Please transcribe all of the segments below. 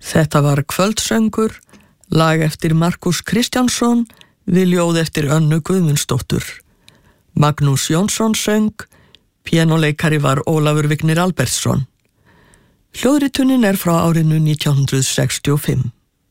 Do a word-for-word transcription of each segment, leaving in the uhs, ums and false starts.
Þetta var Kvöldsöngur, lag eftir Markus Kristjánsson, við ljóð eftir Önnu Guðmundsdóttur. Magnús Jónsson söng, píanóleikari var Ólafur Vignir Albertsson. Hljóðritunin er frá árinu nítján hundruð sextíu og fimm.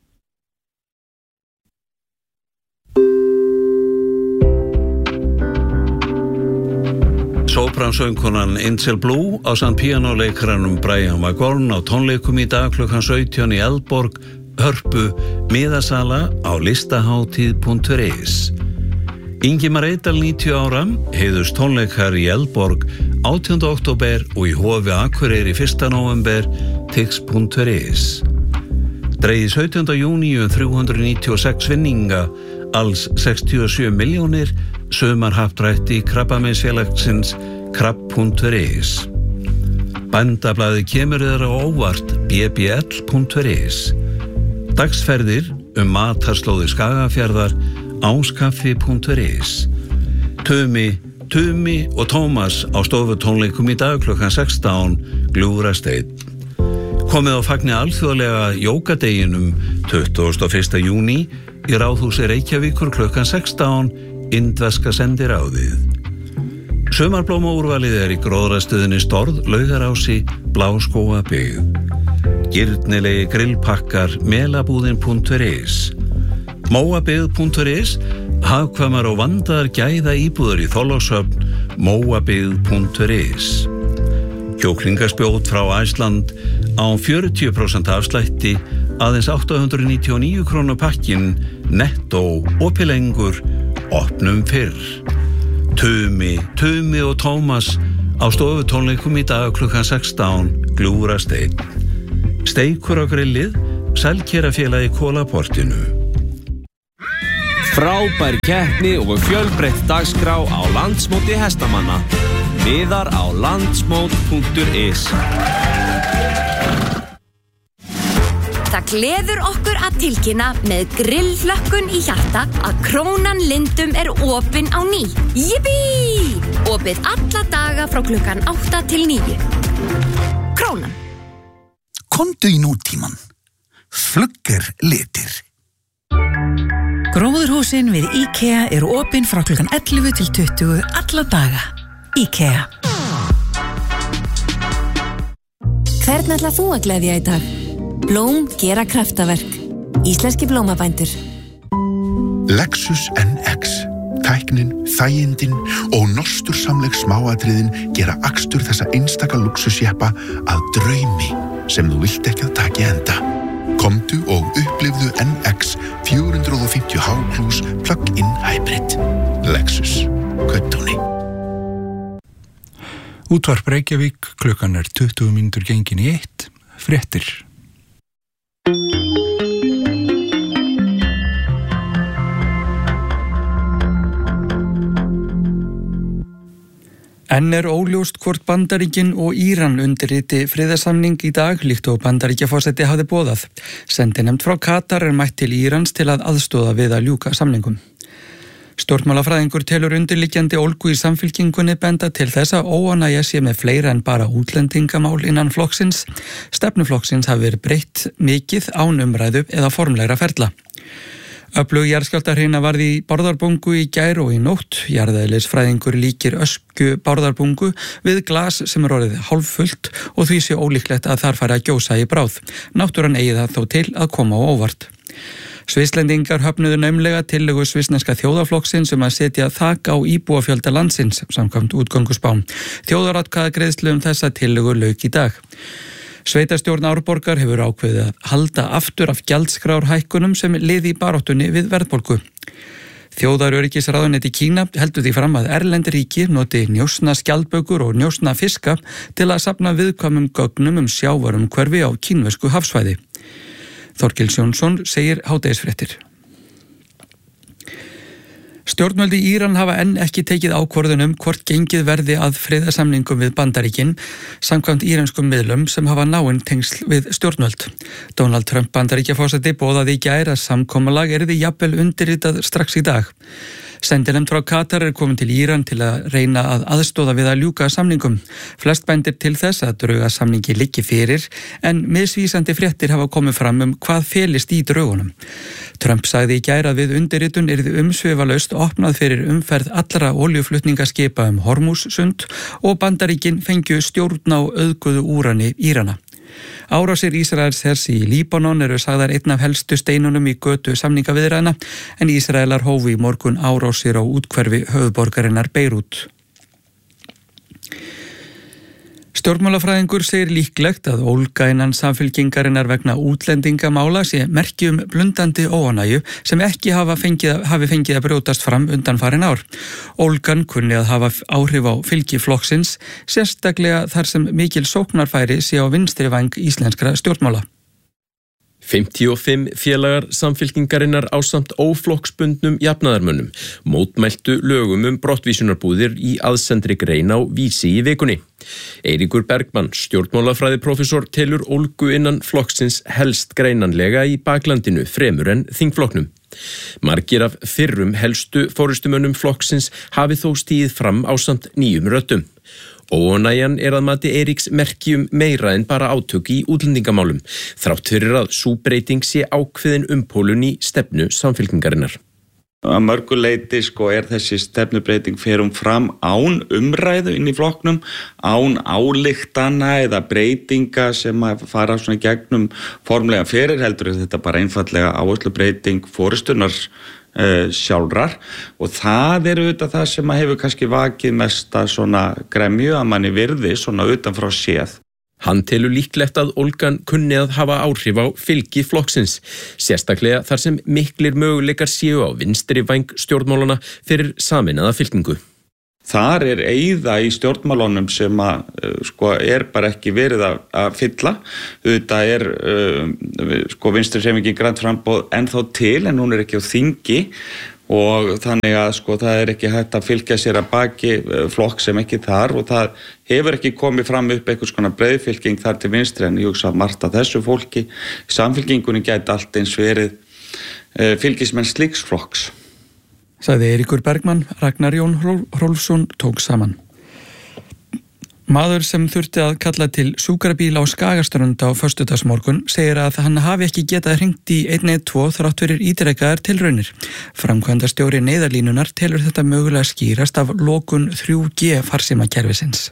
Sópransöngkonan Angel Blue ásamt píanóleikaranum Brian McGorn á tónleikum í dag klukkan sautján í Eldborg, Hörpu, miðasala á listahátíð punktur is. Ingimar Eydal níutíu ára, heiðurs tónleikar í Eldborg átjánda október og í Hofi Akureyri fyrsta nóvember, tix punktur is. Dregið sautjánda júní um þrjú hundruð níutíu og sex vinninga, alls sextíu og sjö milljónir, sumarhappdrætti Krabbameinsfélagsins krabb punktur is. Bændablaðið kemur þér á óvart b b l punktur is. Dagsferðir um matarslóði Skagafjarðar áskaffi punktur is. Tumi, Tumi og Tómas á stofutónleikum í dag klukkan sextán, Gljúfrasteinn. Komið á fagni alþjóðlega jógadeginum tuttugasta og fyrsta júní í Ráðhúsi Reykjavíkur klukkan sextán, indverska sendiráðið. Sumarblómaúrvalið er í gróðrastöðinni Storð, Laugarási, Bláskógabyggð. Girnilegi grillpakkar melabúðin punktur is. Móabyggð punktur is, hagkvæmar og vandaðar gæða íbúðar í Þorlákshöfn, móabyggð punktur is. Kjúklingaspjót frá Æsland á fjörutíu prósent afslætti, aðeins átta hundruð níutíu og níu krónur pakkin, nettó, opilengur, opnum fyrr. Tumi, Tumi og Tómas á stofutónleikum í dag klukkan sextán, Gljúfrasteinn. Steikur á grillið, Selkerafélagi Kólaportinu. Frábær keppni og fjölbreytt dagskrá á landsmóti hestamanna. Miðar á landsmót punktur is. Það gleður okkur að tilkynna með grillhlökkun í hjarta að Krónan Lindum er opin á ný. Jippí! Opið alla daga frá klukkan átta til níu. Krónan. Komdu í nútíman. Flugger litir. Gróðurhúsin við IKEA eru opin frá klukkan ellefu til tuttugu alla daga. IKEA. Hvern ætlar þú að gleðja í dag? Blóm gera kraftaverk. Íslenski blómabændur. Lexus N X. Tæknin, þægindin og nostursamleg smáatriðin gera akstur þessa einstaka luxusjeppa að draumi sem þú vilt ekki að taki enda. Komdu og upplifðu N X fjögur hundruð fimmtíu H plus plug-in hybrid. Lexus. Kauptúni. Útvarp Reykjavík, klukkan er tuttugu mínútur gengin í eitt. Fréttir. Enn er óljóst hvort Bandaríkin og Íran undirriti friðarsamning í dag líkt og Bandaríkjaforseti hafði boðað. Sendinefnd frá Katar er mætt til Írans til að aðstoða við að ljúka samningum. Stjórnmálafræðingur telur undirliggjandi ólgu í samfylkingunni benda til þess að óánægja sé með fleira en bara útlendingamál innan flokksins. Stefnuflokksins hafi verið breytt mikið án umræðu eða formlegra ferla. Öflug jarðskjálftahrina varð í Bárðarbungu í gær og í nótt. Jarðeðlisfræðingur líkir öskju Bárðarbungu við glas sem er orðið hálffullt og því sé ólíklegt að þar fari að gjósa í bráð. Náttúran eigi það þó til að koma á óvart. Svisslendingar höfnuðu naumlega tillögu svissneska þjóðarflokksins um að setja þak á íbúafjölda landsins samkvæmt útgönguspá. Þjóðaratkvæðagreiðslu um þessa tillögu lauk í dag. Sveitarstjórn Árborgar hefur ákveðið að halda aftur af gjaldskrárhækkunum sem liði í baráttunni við verðbólgu. Þjóðaröryggisráðuneyti Kína heldur því fram að erlend ríki noti njósna skjaldbökur og njósna fiska til að safna viðkvæmum gögnum um sjávarumhverfi á kínversku hafsvæði. Þorkels Jónsson segir hádegisfréttir. Stjórnvöld í Íran hafa enn ekki tekið ákvörðun um hvort gengið verði að friðarsamningum við Bandaríkin samkvæmt írenskum miðlum sem hafa náin tengsl við stjórnvöld. Donald Trump Bandaríkjaforseti boðaði í gær að samkomulag yrði jafnvel undirritað strax í dag. Sendinefnd frá Katar er komin til Íran til að reyna að aðstóða við að ljúka samningum. Flest bendir til þess að drauga samningi liggi fyrir, en misvísandi fréttir hafa komið fram um hvað felist í draugunum. Trump sagði í gær að við undirritun yrði umsvifalaust opnað fyrir umferð allra olíuflutningaskipa um Hormúzsund og Bandaríkin fengju stjórn á auðguðu úrani Írana. Árásir Ísraels hers í Líbanon eru sagðar einn af helstu steinunum í götu samningaviðræðna, en Ísraelar hófu í morgun árásir á útkverfi höfuðborgarinnar Beirút. Stjórnmálafræðingur segir líklegt að ólga innan samfylkingarinnar vegna útlendingamála sé merki um blundandi óánægju sem ekki hafa fengið, hafi fengið að brjótast fram undanfarin ár. Ólgan kunni að hafa áhrif á fylgi flokksins, sérstaklega þar sem mikil sóknarfæri sé á vinstri væng íslenskra stjórnmála. fimmtíu og fimm félagar samfylkingarinnar ásamt óflokksbundnum jafnaðarmönnum mótmæltu lögum um brottvísunarbúðir í aðsendri grein á Vísi í vikunni. Eiríkur Bergmann, stjórnmálafræðiprófessor, telur ólgu innan flokksins helst greinanlega í baklandinu fremur en þingflokknum. Margir af fyrrum helstu forystumönnum flokksins hafi þó stigið fram ásamt nýjum röddum. Óánægjan er að mati Eiríks merki um meira en bara átök í útlendingamálum, þrátt fyrir að sú breyting sé ákveðin umpólun í stefnu samfylkingarinnar. Að mörgu leyti sko er þessi stefnubreyting ferum fram án umræðu inn í flokknum, án ályktana eða breytinga sem að fara svona gegnum formlega fyrir, heldur er þetta bara einfallega áherslubreyting forystunnar uh, sjálfrar, og það er auðvitað það sem að hefur kannski vakið mesta svona gremju að manni virði svona utanfrá séð. Hann telur líklegt að ólgan kunni að hafa áhrif á fylgi flokksins, sérstaklega þar sem miklir möguleikar séu á vinstri væng stjórnmálana fyrir sameinaða fylkingu. Þar er eyða í stjórnmálunum sem að, sko, er bara ekki verið að, að fylla. Þetta er uh, sko, vinstri hreyfingin grænt framboð ennþá til, en hún er ekki á þingi, og þannig að sko, það er ekki hægt að fylgja sér að baki flokk sem ekki þar, og það hefur ekki komið fram upp einhvers konar breiðfylking þar til vinstri, en ég hugsa að margt af þessu fólki í samfylkingunni gæti allt eins verið uh, fylgismenn slíks flokks. Sagði Eiríkur Bergmann. Ragnar Jón Hrólfsson tók saman. Maður sem þurfti að kalla til sjúkrabíl á Skagaströnd á föstudagsmorgun segir að hann hafi ekki getað hringt í einn einn tvö þrátt fyrir ítrekaðar tilraunir. Framkvæmdastjóri Neyðarlínunar telur þetta mögulega skýrast af lokun þrjú G farsímakerfisins.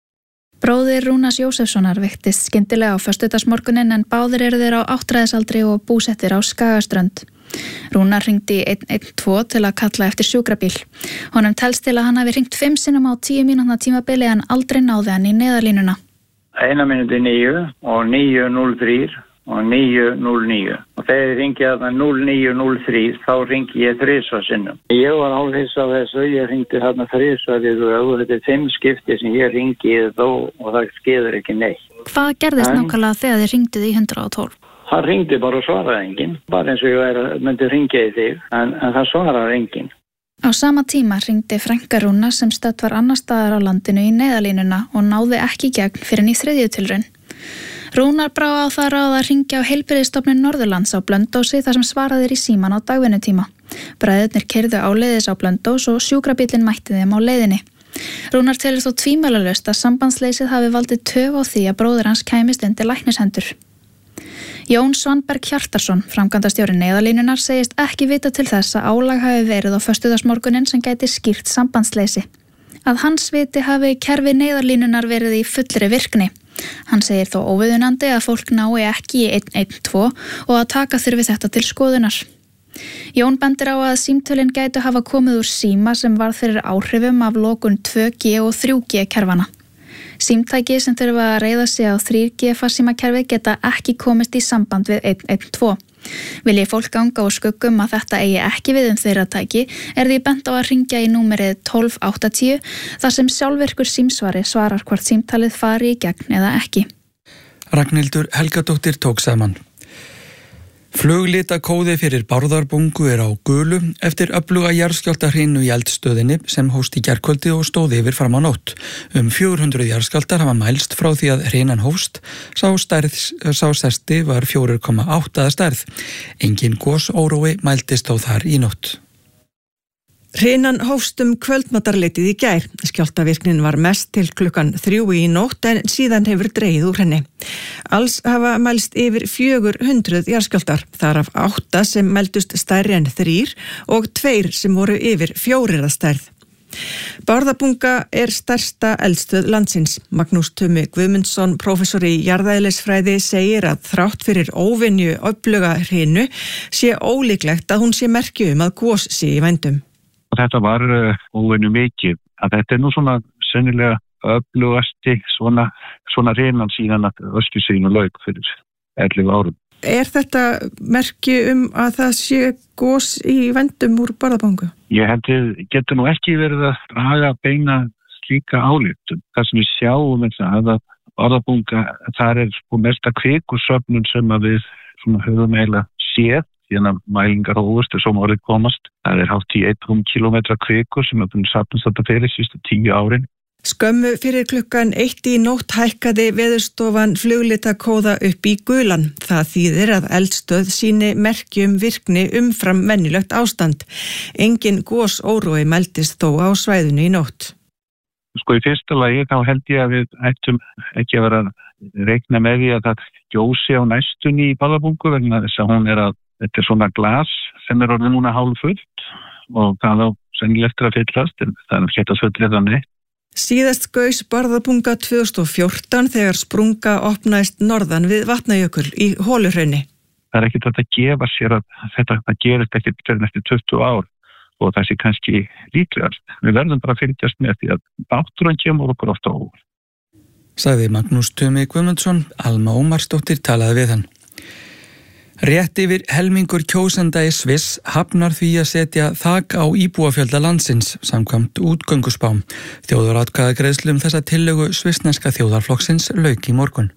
Bróðir Rúnars Jósefssonar veiktist skyndilega á föstudagsmorgunin, en báðir eru þeir á áttræðisaldri og búsettir á Skagaströnd. Rúnar hringdi í einn einn tvö til að kalla eftir sjúkrabíl. Honum telst til að hann hafi hringt fimm sinnum á tíu mínútna tímabili en aldrei náði hann í Neyðarlínuna. Eina mínúti níu og níu núll þrjú og níu núll níu. Og þegar ég ringi að núll níu núll þrjú þá ringi ég þrisvar sinnum. Ég var álhissa á þessu, ég ringdi þarna þrisvar í röð og þetta er fimm skipti sem ég ringi þó og það skeður ekki neitt. Hvað gerðist en nákvæmlega þegar þið ringduð í hundrað og tólf? Hann ringdi bara og svaraði enginn, bara eins og ég væri, myndi ringja í þig, en, en það svaraði enginn. Á sama tíma ringdi frænka Rúna sem stödd var annar staðar á landinu í Neyðarlínuna og náði ekki gegn fyrir í þriðju tilraun. Rúnar brá á það ráð að ringja á Heilbrigðisstofnun Norðurlands á Blönduósi þar sem svaraði í síman á dagvinnutíma. Bræðurnir keyrðu áleiðis á Blönduós og sjúkrabíllinn mætti þeim á leiðinni. Rúnar telur þó tvímælalaust að sambandsleysið hafi valdið töf á því að bróðir hans kæmist undir læknishendur. Jón Svanberg Hjartarson, framkvæmdastjóri Neyðarlínunar, segist ekki vita til þess að álag hafi verið á föstudagsmorgunin sem gæti skýrt sambandsleysi. Að hans viti hafi kerfi Neyðarlínunar verið í fullri virkni. Hann segir þó óviðunandi að fólk nái ekki í einn einn tvö og að taka þurfi þetta til skoðunar. Jón bendir á að símtölin gætu hafa komið úr síma sem varð fyrir áhrifum af lokun tvö G og þrjú G kerfana. Símtæki sem þurfa að reiða sig á þrjú G farsímakerfi geta ekki komist í samband við einn einn tvö. Vilji fólk ganga og skuggum að þetta eigi ekki við um þeirra tæki er því bent á að hringja í númerið tólf áttatíu þar sem sjálfvirkur símsvari svarar hvort símtalið fari í gegn eða ekki. Ragnhildur Helgadóttir tók saman. Fluglitakóði fyrir Bárðarbungu er á gulu eftir öfluga jarðskjálftahrinu í eldstöðinni sem hófst í gærkvöldi og stóð yfir fram á nótt. Um fjögur hundruð jarðskjálftar hafa mælst frá því að hrinan hófst. Sá, stærð, sá sesti var fjögur komma átta að stærð. Engin gosórói mældist þó þar í nótt. Hrinan hófst um kvöldmatarleitið í gær. Skjálftavirknin var mest til klukkan þrjú í nótt en síðan hefur dregið úr henni. Alls hafa mælst yfir fjögur hundruð jarðskjálftar, þar af átta sem mældust stærri en þrír og tveir sem voru yfir fjórir að stærð. Bárðarbunga er stærsta eldstöð landsins. Magnús Tumi Guðmundsson, prófessor í jarðeðlisfræði, segir að þrátt fyrir óvenju öfluga hrinu sé ólíklegt að hún sé merki um að gos sé í vændum. Þetta var uh, óvenju mikið. Að þetta er nú svona sennilega öflugasti svona, svona hrinan síðan að Öskjuhlíðin lauk fyrir ellefu árum. Er þetta merki um að það sé gos í vændum úr Bárðarbungu? Ég heldur, getur nú ekki verið að draga beina slíka ályktun. Það sem við sjáum er að Bárðarbunga, þar er sko mesta kvikursöfnun sem að við svona höfum eiginlega séð. Síðan að mælingar hófust er svo málið komast. Það er hátt í einn kílómetra kvikur sem er búin að safnast þetta fyrir sístu tíu árin. Skömmu fyrir klukkan eitt í nótt hækkaði Veðurstofan fluglitakóða upp í gulan. Það þýðir að eldstöð síni merki um virkni umfram venjulegt ástand. Engin gosórói mældist þó á svæðinu í nótt. Sko í fyrsta lagi þá held ég að við ættum ekki að vera að reikna með því að það gjósi á næstunni í Bárðarbungu vegna þess að hún er að þetta er svona glas sem er orðið núna hálffullt og það á sennilega eftir að fyllast en það er ekki að fullið þannig. Síðast gaus Bárðarbunga tvö þúsund og fjórtán þegar sprunga opnaðist norðan við Vatnajökul í Holuhrauni. Það er ekkert að gefa sér að þetta það gerist ekkert fyrir eftir tuttugu ár og það sé kannski líklegast. Við verðum bara að fylgjast með því að náttúran kemur okkur ofta á óvart. Sagði Magnús Tumi Guðmundsson, Alma Ómarsdóttir talaði við hann. Rétt yfir helmingur kjósenda í Sviss hafnar því að setja þak á íbúafjölda landsins samkvæmt útgönguspám. Þjóðaratkvæðagreiðslu um þessa tillögu svissneska þjóðarflokksins lauk í morgun.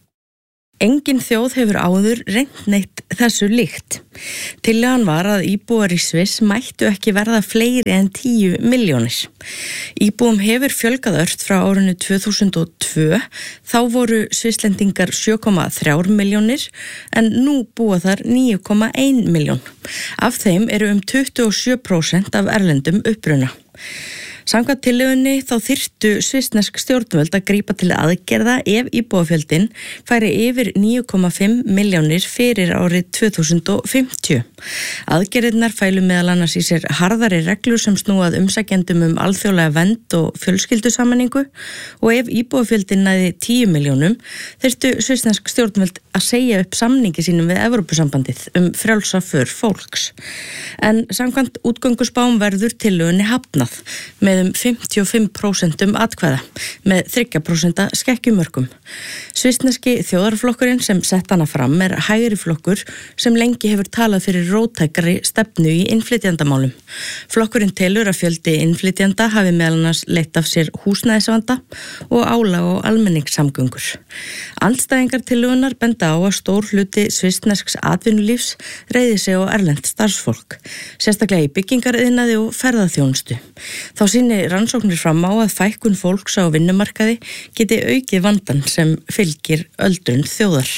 Engin þjóð hefur áður reynt neitt þessu líkt. Tillagan var að íbúar í Sviss mættu ekki verða fleiri en tíu milljónir. Íbúum hefur fjölgað ört frá árinu tvö þúsund og tvö, þá voru svisslendingar sjö komma þrjár milljónir en nú búa þar níu komma ein milljón. Af þeim eru um tuttugu og sjö prósent af erlendum uppruna. Samkvæmt tillögunni þá þyrftu svissnesk stjórnvöld að grípa til aðgerða ef íbúafjöldin færi yfir níu komma fimm milljónir fyrir árið tvö þúsund og fimmtíu. Aðgerðirnar fælu meðal annars í sér harðari reglur sem snúað umsækjendum um alþjóðlega vernd og fjölskyldusameiningu og ef íbúafjöldin næði tíu milljónum þyrftu svissnesk stjórnvöld að segja upp samningi sínum við Evrópusambandið um frjálsa för fólks. En samkvæmt útgönguspám verður tillögunni hafnað með um fimmtíu og fimm prósent atkvæða með þriggja prósent skekkjumörkum. Svissneski þjóðarflokkurinn sem sett hana fram er hægri flokkur sem lengi hefur talað fyrir róttækari stefnu í innflytjandamálum. Flokkurinn telur að fjöldi innflytjanda hafi meðal annars leitt af sér húsnæðisvanda og álag og almenningssamgöngur. Andstæðingar tillögunnar benda á að stór hluti svissnesks atvinnulífs reiði sig á erlent starfsfólk, sérstaklega í byggingariðnaði og ferðaþjónustu. Þá sýni rannsóknir fram á að fækkun fólks á vinnumarkaði geti aukið vandan sem fylgir öldrun þjóðar.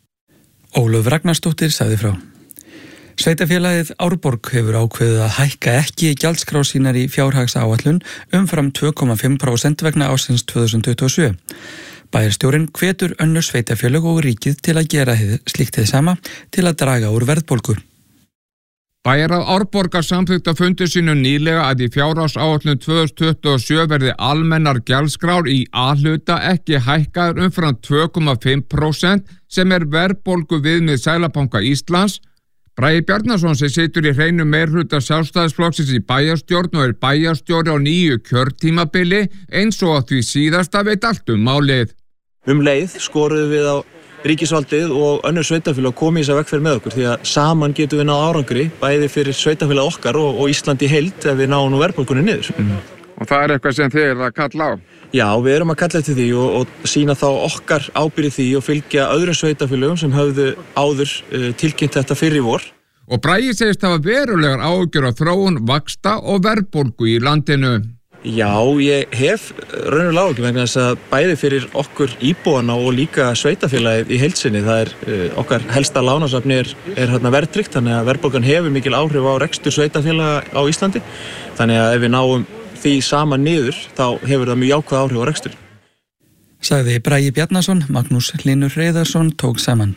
Ólöf Ragnarsdóttir sagði frá. Sveitafélagið Árborg hefur ákveðið að hækka ekki gjaldskrá sínar í fjárhagsáætlun umfram tvö komma fimm prósent vegna ársins tvö þúsund tuttugu og sjö. Bæjarstjórinn hvetur önnur sveitafélög og ríkið til að gera slíkt hið sama til að draga úr verðbólgu. Bæjarráð Árborgar samþykkti á fundi sínum nýlega að í fjárhagsáætlun tvö þúsund tuttugu og sjö verði almennar gjaldskrár í A-hluta ekki hækkaður umfram tvö komma fimm prósent sem er verðbólgu viðmið Seðlabanka Íslands. Bragi Bjarnason sem situr í hreinu meirhluta Sjálfstæðisflokksins í bæjarstjórn og er bæjarstjóri á nýju kjörtímabili eins og að því síðasta veit allt um málið. Um leið skoruðum við á ríkisvaldið og önnur sveitafélag komi í þessa vegferð með okkur því að saman getum við náð árangri bæði fyrir sveitafélag okkar og, og Ísland í heild ef við náum nú verðbólgunni niður. Mm. Og það er eitthvað sem þið er að kalla á? Já, við erum að kalla eftir því og, og sína þá okkar ábyrgð því og fylgja öðrum sveitafélagum sem höfðu áður uh, tilkynnt þetta fyrir í vor. Og Bragi segist hafa verulegar áhyggjur af þróun vaxta og verðbólgu í landinu. Já, ég hef raunverulega áhyggjur vegna þess að bæði fyrir okkur íbúana og líka sveitafélagið í heild sinni. Það er uh, okkar helsta lánasafni er, er hérna verðtryggt, þannig að verðbólgan hefur mikil áhrif á rekstur sveitafélaga á Íslandi. Þannig að ef við náum því saman niður, þá hefur það mjög jákvæð áhrif á rekstur. Sagði Bragi Bjarnason, Magnús Hlynur Hreiðarsson tók saman.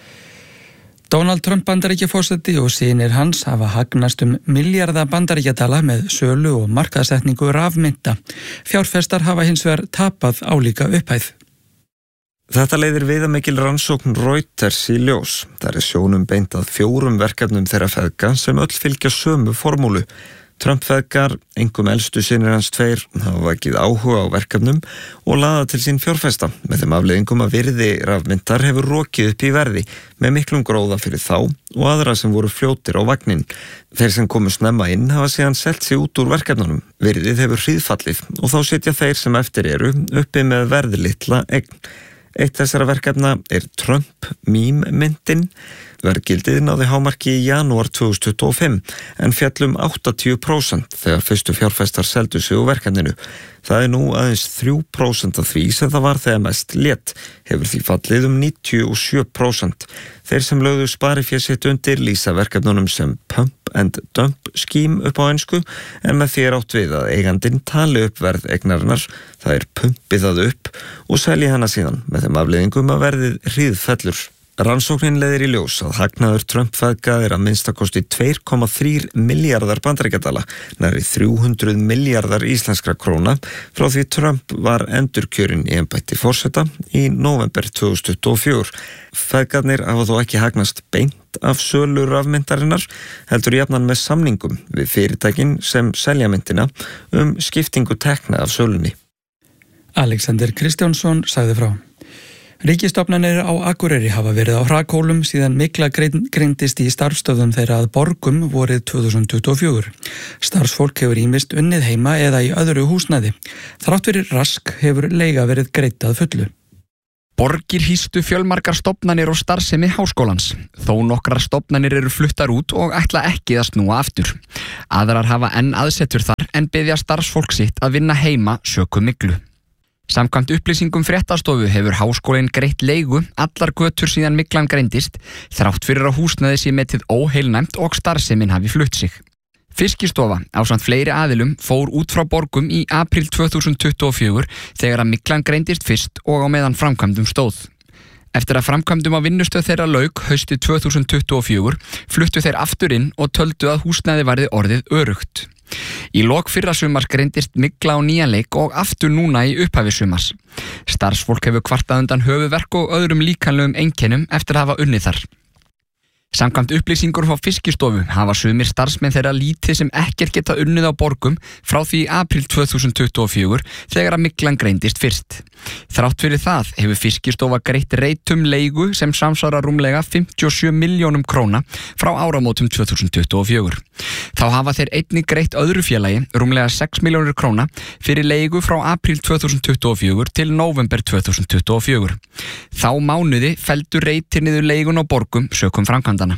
Donald Trump bandaríkjaforseti og synir hans hafa hagnast um milljarða bandaríkjadala með sölu og markaðssetningu rafmynta. Fjárfestar hafa hins vegar tapað álíka upphæð. Þetta leiðir viðamikil rannsókn Reuters í ljós. Það er sjónum beint að fjórum verkefnum þeirra feðga sem öll fylgja sömu formúlu. Trump-feðgar, engum elstu synir hans tveir, hafa vakið áhuga á verkefnum og laða til sín fjárfesta með þeim afleiðingum að virði rafmyntar hefur rokið upp í verði með miklum gróða fyrir þá og aðra sem voru fljótir á vagnin. Þeir sem komu snemma inn hafa síðan selt sig út úr verkefnunum. Virðið hefur hríðfallið og þá sitja þeir sem eftir eru uppi með verðlitla eign. Eitt þessara verkefna er Trump meme-myndin. Verðgildið náði hámarki í janúar tvö þúsund tuttugu og fimm en fjallum áttatíu prósent þegar fyrstu fjárfestar seldu sig úr verkefninu. Það er nú aðeins þrjú prósent af því sem það var þegar mest lét, hefur því fallið um níutíu og sjö prósent. Þeir sem lögðu sparifé sitt undir lýsa verkefnunum sem pump and dump scheme upp á ensku en með því er átt við að eigandinn tali upp verð eignarinnar, það er pumpið það upp og selji hana síðan með þeim afleiðingum að verðið hríðfellur. Rannsóknin leiðir í ljós að hagnaður Trump-feðga er að minnstakosti tvö komma þrír milljarðar bandaríkjadala, nærri þrjú hundruð milljarðar íslenskra króna frá því Trump var endurkjörinn í embætti forseta í nóvember tvö þúsund tuttugu og fjögur. Feðgarnir hafa þó ekki hagnast beint af sölu rafmyntarinnar, heldur jafnan með samningum við fyrirtækin sem selja myndina um skiptingu tekna af sölunni. Alexander Kristjánsson sagði frá. Ríkistofnanir á Akureyri hafa verið á hrakhólum síðan mikla greindist í starfstöðum þeirra að Borgum vorið tvö þúsund tuttugu og fjögur. Starfsfólk hefur ýmist unnið heima eða í öðru húsnæði. Þrátt fyrir rask hefur leiga verið greidd að fullu. Borgir hýstu fjölmargar stofnanir og starfsemi háskólans. Þó nokkrar stofnanir eru fluttar út og ætla ekki að snúa aftur. Aðrar hafa enn aðsetur þar en biðja starfsfólk sitt að vinna heima sökum myglu. Samkvæmt upplýsingum fréttastofu hefur háskólinn greitt leigu allar götur síðan myglan greindist, þrátt fyrir að húsnæði sé metið óheilnæmt og starfsemin hafi flutt sig. Fiskistofa, ásamt fleiri aðilum, fór út frá Borgum í apríl tvö þúsund tuttugu og fjögur þegar að myglan greindist fyrst og á meðan framkvæmdum stóð. Eftir að framkvæmdum á vinnustöð þeirra lauk haustið tvö þúsund tuttugu og fjögur fluttu þeir aftur inn og töldu að húsnæði varði orðið örugt. Í lok fyrra sumars greindist mygla á nýjan leik og aftur núna í upphafi sumars. Starfsfólk hefur kvartað undan höfuðverk og öðrum líkamlegum einkennum eftir að hafa unnið þar. Samkvæmt upplýsingur frá Fiskistofu hafa sumir starfsmenn þeirra lítið sem ekkert geta unnið á Borgum frá því í apríl tvö þúsund tuttugu og fjögur þegar að myglan greindist fyrst. Þrátt fyrir það hefur Fiskistofa greitt reitum leigu sem samsvarar rúmlega fimmtíu og sjö milljónum króna frá áramótum tvö þúsund tuttugu og fjögur. Þá hafa þeir einnig greitt öðru félagi rúmlega sex milljónir króna fyrir leigu frá apríl tvö þúsund tuttugu og fjögur til nóvember tvö þúsund tuttugu og fjögur. Þá mánuði felldu reitir niður leigun á Borgum sökum framkvæmdana.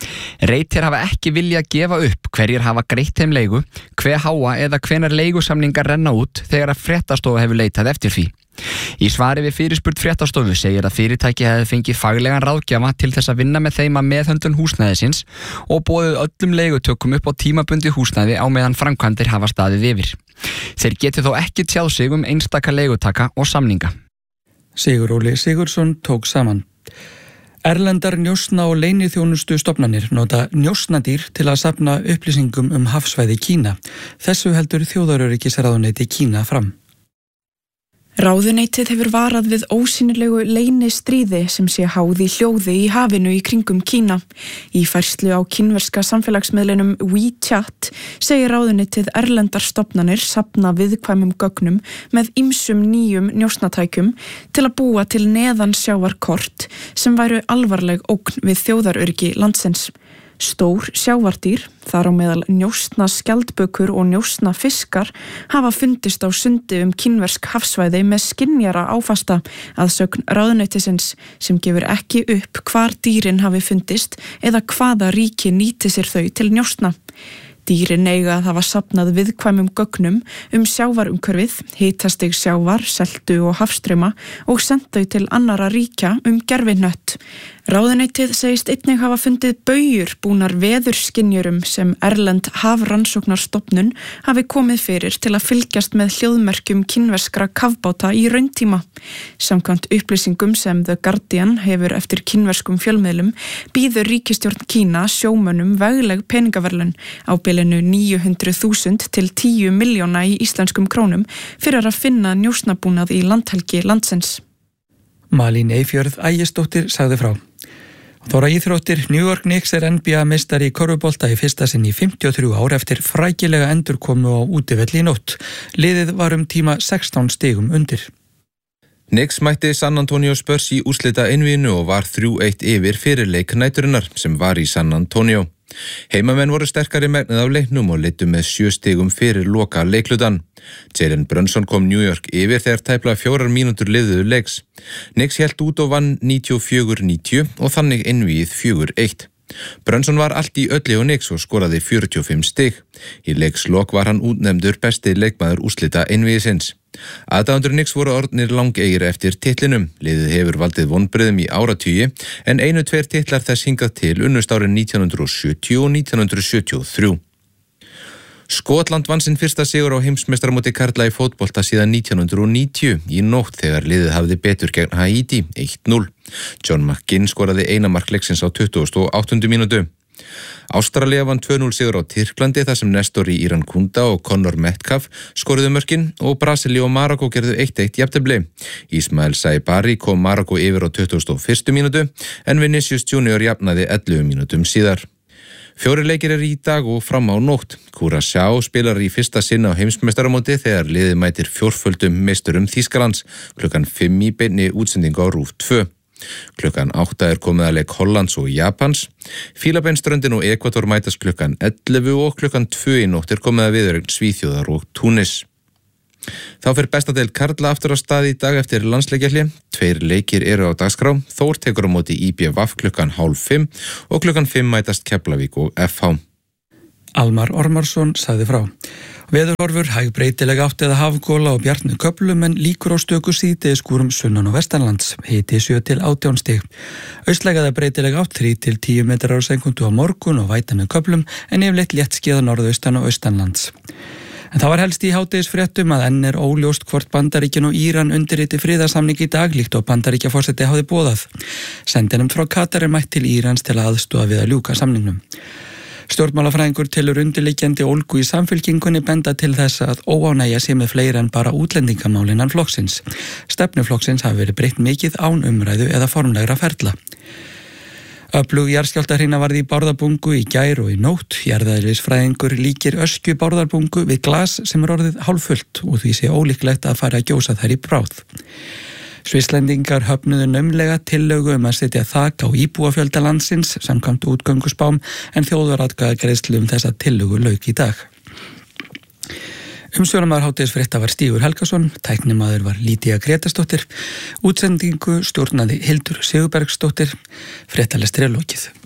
Reitir hafa ekki viljað gefa upp hverjir hafa greitt þeim leigu, hve háa eða hvenar leigusamningar renna út þegar að fréttastofa hefur leitað eftir því. Í svari við fyrirspurn fréttastofu segir að fyrirtæki hefði fengið faglegan ráðgjafa til þess að vinna með þeim að meðhöndlun húsnæðisins og boðið öllum leigutökum upp á tímabundi húsnæði á meðan framkvæmdir hafa staðið yfir. Þeir geti þó ekki tjáð sig um einstaka leigutaka og samninga. Sigur Óli Sigurðsson tók saman. Erlendar njósna- og leyniþjónustu stofnanir nota njósnadýr til að safna upplýsingum um hafsvæði Kína. Þessu heldur þjóðaröryggisráðuneyti Kína fram. Ráðuneytið hefur varað við ósýnilegu leynistríði sem sé háð í hljóði í hafinu í kringum Kína. Í færslu á kínverska samfélagsmiðlinum WeChat segir ráðuneytið erlendar stofnanir safna viðkvæmum gögnum með ýmsum nýjum njósnatækjum til að búa til neðansjávarkort sem væru alvarleg ógn við þjóðaröryggi landsins. Stór sjávardýr, þar á meðal njósna skjaldbökur og njósna fiskar, hafa fundist á sundi um kínversk hafsvæði með skynjara áfasta að sögn ráðuneytisins sem gefur ekki upp hvar dýrin hafi fundist eða hvaða ríki nýti sér þau til njósna. Dýrin eiga að hafa safnað viðkvæmum gögnum um sjávarumhverfið, hitastig sjávar, seltu og hafstrauma og sent þau til annarra ríkja um gervihnött. Ráðuneytið segist einnig hafa fundið baujur búnar veðurskynjurum sem erlend hafrannsóknarstofnun hafi komið fyrir til að fylgjast með hljóðmerkjum kínverskra kafbáta í rauntíma. Samkvæmt upplýsingum sem The Guardian hefur eftir kínverskum fjölmiðlum býður ríkisstjórn Kína sjómönnum vegleg peningaverlun á bilinu níu hundruð þúsund til tíu milljóna í íslenskum krónum fyrir að finna njósnabúnað í landhelgi landsins. Malín Eyfjörð Ægisdóttir sagði frá. Þóra íþróttir, New York Knicks er N B A-meistari í körfubolta í fyrsta sinn í fimmtíu og þrjú ár eftir frækilega endurkomu á útivelli í nótt. Liðið var um tíma sextán stigum undir. Knicks mætti San Antonio Spurs í úrslita einvíginu og var þrjú eitt yfir fyrir leik næturinnar sem var í San Antonio. Heimamenn voru sterkari megnið af leiknum og leiddu með sjö stigum fyrir loka leiklutan. Jalen Brunson kom New York yfir þegar tæplega fjórar mínútur liðuðu leiks. Knicks hélt út og vann níutíu og fjögur níutíu og þannig einvígið fjögur eitt. Brunson var allt í öllu og Knicks og skoraði fjörutíu og fimm stig. Í leikslok var hann útnefndur besti leikmaður úrslita einvígisins. Aðdáendur Knicks voru orðnir langeygir eftir titlinum. Liðið hefur valdið vonbrigðum í áratugi en einu tveir titlar þess hingað til unnust árin nítján hundruð sjötíu og nítján hundruð sjötíu og þrjú. Skotland vann sinn fyrsta sigur á heimsmeistaramóti karla í fótbolta síðan nítján hundruð níutíu í nótt þegar liðið hafði betur gegn Haiti eitt núll. John McGinn skoraði eina mark leiksins á tuttugasta og áttundu mínútu. Ástralía vann tvö núll sigur á Tyrklandi þar sem Nestor í Iran Kunda og Conor Metcalf skoruðu mörkin og Brasilía og Marokko gerðu eitt eitt jafntefli. Ismail Saibari kom Marokko yfir á tuttugasta og fyrstu mínútu en Vinicius Junior jafnaði ellefu mínútum síðar. Fjóri leikir er í dag og fram á nótt. Curaçao spilar í fyrsta sinn á heimsmeistaramóti þegar liðið mætir fjórföldum meisturum Þýskalands klukkan fimm í beinni útsendingu á RÚV tvö. Klukkan átta er komið að leik Hollands og Japans. Fílabeinströndin og Ekvador mætast klukkan ellefu og klukkan tvö í nótt er komið að viðuregn Svíþjóðar og Túnis. Þá fer bestadeild karla aftur á stað í dag eftir landsleikjahléi. Tveir leikir eru á dagskrá. Þór tekur á móti í B V klukkan hálf fimm og klukkan fimm mætast Keflavík og F H. Almar Ormarsson sagði frá. Veðurhorfur, hæg breytileg átt eða hafgóla og bjart með köflum en líkur á stöku síðdegiskúrum sunnan og vestanlands. Hiti sjö til átján stig. Austlæg eða breytileg átt þrír til tíu metrar á sekúndu á morgun og væta með köflum en yfirleitt léttskíða norðaustan og austanlands. En það var helst í hádegisfréttum að enn er óljóst hvort Bandaríkin og Íran undirriti friðarsamning í dag líkt og Bandaríkjaforseti hafði boðað. Sendinefnd frá Katar er mætt til Írans til að aðstoða við að ljúka samningnum. Stjórnmálafræðingur telur undirliggjandi ólgu í samfylkingunni benda til þess að óánægja sé með fleira en bara útlendingamál innan flokksins. Stefnu flokksins hafi verið breytt mikið án umræðu eða formlegra ferla. Öflug jarðskjálftahrina varð í Bárðarbungu í gær og í nótt. Jarðeðlisfræðingur líkir öskju Bárðarbungu við glas sem er orðið hálffullt og því sé ólíklegt að fara að gjósa þær í bráð. Svisslendingar höfnuðu naumlega tillögu um að setja þak á íbúafjölda landsins samkvæmt útgönguspám en þjóðaratkvæðagreiðslu um þessa tillögu lauk í dag. Umsjónamaður hádegisfrétta var Stígur Helgason, tæknimaður var Lýdía Grétarsdóttir, útsendingu stjórnaði Hildur Sigurbergsdóttir, fréttalestur er lokið.